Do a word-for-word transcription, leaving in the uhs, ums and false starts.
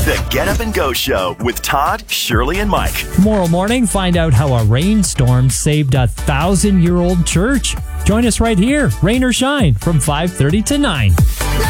The Get Up and Go Show with Todd, Shirley, and Mike. Tomorrow morning, find out how a rainstorm saved a thousand-year-old church. Join us right here, rain or shine, from five thirty to nine.